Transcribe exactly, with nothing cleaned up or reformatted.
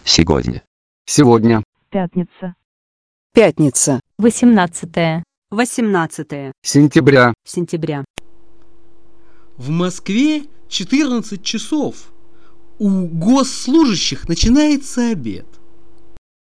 Сегодня. Сегодня. Пятница. Пятница. Восемнадцатое. Восемнадцатое Сентября. сентября. В Москве четырнадцать часов. У госслужащих начинается обед.